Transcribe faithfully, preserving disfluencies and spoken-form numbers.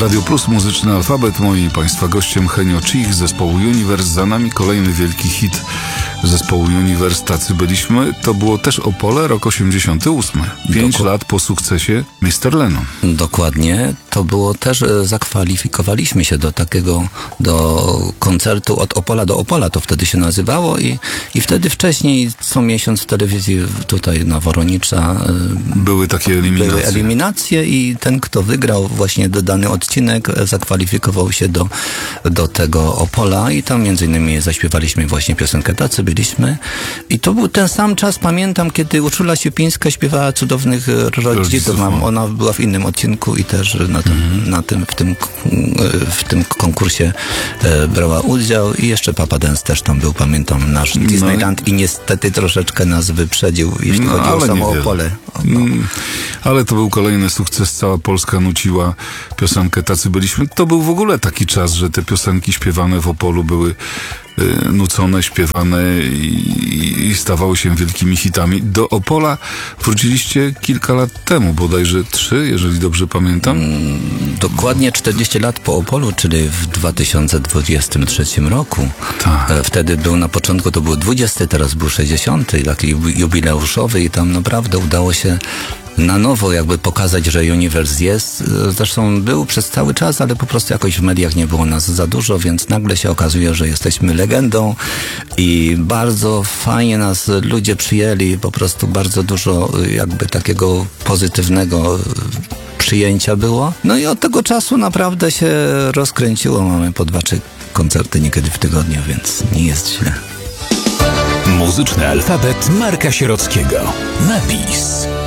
Radio Plus, muzyczny alfabet. Moim Państwa gościem Henio Cich z zespołu Universe. Za nami kolejny wielki hit zespołu Universe. Tacy byliśmy. To było też Opole, rok osiemdziesiąty ósmy. Pięć Doku- lat po sukcesie mister Lennon. Dokładnie. To było też, zakwalifikowaliśmy się do takiego, do koncertu od Opola do Opola, to wtedy się nazywało i, i wtedy wcześniej co miesiąc w telewizji tutaj na Woronicza były takie eliminacje. Były eliminacje i ten, kto wygrał właśnie dany odcinek, zakwalifikował się do, do tego Opola i tam między innymi zaśpiewaliśmy właśnie piosenkę Tacy byliśmy i to był ten sam czas, pamiętam, kiedy Urszula Siepińska śpiewała Cudownych Rodziców. Ona była w innym odcinku i też na tym, mm-hmm. na tym, w, tym, w tym konkursie e, brała udział i jeszcze Papa Dance też tam był, pamiętam, nasz no. Disneyland i niestety troszeczkę nas wyprzedził, jeśli no, chodzi o samo Opole. No. Mm, ale to był kolejny sukces, cała Polska nuciła piosenkę Tacy byliśmy. To był w ogóle taki czas, że te piosenki śpiewane w Opolu były y, nucone, śpiewane i, i stawały się wielkimi hitami. Do Opola wróciliście kilka lat temu, bodajże trzy, jeżeli dobrze pamiętam. Mm, dokładnie czterdzieści lat po Opolu, czyli w dwa tysiące dwudziestym trzecim roku. Tak. E, wtedy był na początku, to był dwudziesty, teraz był sześćdziesiąty, taki jubileuszowy i tam naprawdę udało się na nowo jakby pokazać, że Universe jest. Zresztą był przez cały czas, ale po prostu jakoś w mediach nie było nas za dużo, więc nagle się okazuje, że jesteśmy legendą i bardzo fajnie nas ludzie przyjęli, po prostu bardzo dużo jakby takiego pozytywnego przyjęcia było. No i od tego czasu naprawdę się rozkręciło. Mamy po dwa, trzy koncerty niekiedy w tygodniu, więc nie jest źle. Muzyczny alfabet Marka Sierockiego. Napis.